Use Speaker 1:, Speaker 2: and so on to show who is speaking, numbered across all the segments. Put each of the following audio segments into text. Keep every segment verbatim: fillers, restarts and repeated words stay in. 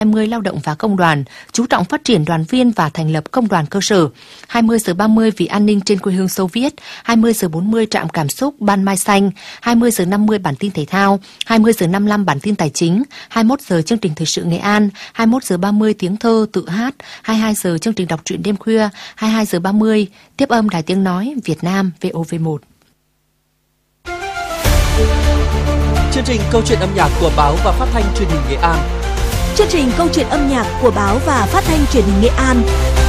Speaker 1: hai mươi Lao động và Công đoàn, chú trọng phát triển đoàn viên và thành lập công đoàn cơ sở. hai mươi giờ ba mươi Vì an ninh trên quê hương Xô Viết, hai mươi giờ bốn mươi Trạm cảm xúc Ban Mai Xanh, hai mươi giờ năm mươi Bản tin thể thao, hai mươi giờ năm mươi lăm Bản tin tài chính, hai mươi mốt giờ chương trình thời sự Nghệ An, hai mươi mốt giờ ba mươi Tiếng thơ tự hát, hai mươi hai giờ chương trình đọc truyện đêm khuya, hai mươi hai giờ ba mươi Tiếp âm Đài Tiếng nói Việt Nam vê o vê một.
Speaker 2: Chương trình Câu chuyện âm nhạc của báo và phát thanh truyền hình Nghệ An.
Speaker 3: Chương trình Câu chuyện âm nhạc của báo và phát thanh truyền hình Nghệ An.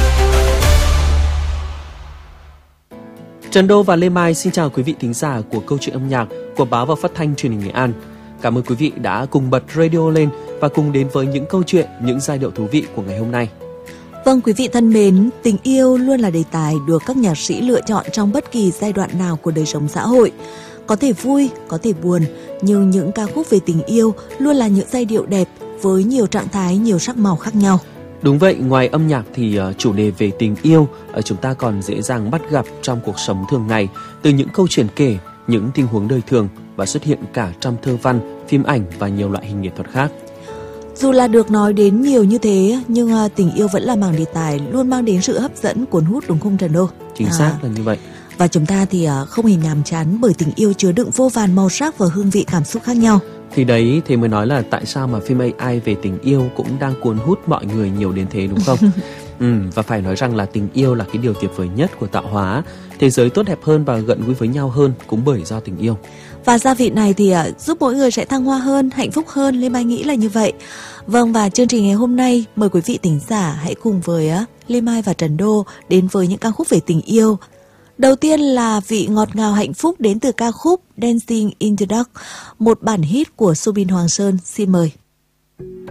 Speaker 2: Trần Đô và Lê Mai xin chào quý vị thính giả của Câu chuyện âm nhạc của báo và phát thanh truyền hình Nghệ An. Cảm ơn quý vị đã cùng bật radio lên và cùng đến với những câu chuyện, những giai điệu thú vị của ngày hôm nay.
Speaker 3: Vâng, quý vị thân mến, tình yêu luôn là đề tài được các nhạc sĩ lựa chọn trong bất kỳ giai đoạn nào của đời sống xã hội. Có thể vui, có thể buồn, nhưng những ca khúc về tình yêu luôn là những giai điệu đẹp với nhiều trạng thái, nhiều sắc màu khác nhau.
Speaker 2: Đúng vậy, ngoài âm nhạc thì uh, chủ đề về tình yêu uh, chúng ta còn dễ dàng bắt gặp trong cuộc sống thường ngày, từ những câu chuyện kể, những tình huống đời thường và xuất hiện cả trong thơ văn, phim ảnh và nhiều loại hình nghệ thuật khác.
Speaker 3: Dù là được nói đến nhiều như thế, nhưng uh, tình yêu vẫn là mảng đề tài luôn mang đến sự hấp dẫn, cuốn hút, đúng không Trần Đô?
Speaker 2: Chính à. xác là như vậy.
Speaker 3: Và chúng ta thì uh, không hề nhàm chán bởi tình yêu chứa đựng vô vàn màu sắc và hương vị cảm xúc khác nhau.
Speaker 2: Thì đấy, thế mới nói là tại sao mà phim a i về tình yêu cũng đang cuốn hút mọi người nhiều đến thế, đúng không? ừ, và phải nói rằng là tình yêu là cái điều tuyệt vời nhất của tạo hóa. Thế giới tốt đẹp hơn và gần gũi với nhau hơn cũng bởi do tình yêu.
Speaker 3: Và gia vị này thì uh, giúp mỗi người sẽ thăng hoa hơn, hạnh phúc hơn, Lê Mai nghĩ là như vậy. Vâng, và chương trình ngày hôm nay mời quý vị thính giả hãy cùng với uh, Lê Mai và Trần Đô đến với những ca khúc về tình yêu. Đầu tiên là vị ngọt ngào hạnh phúc đến từ ca khúc Dancing in the Dark, một bản hit của Soobin Hoàng Sơn. Xin mời.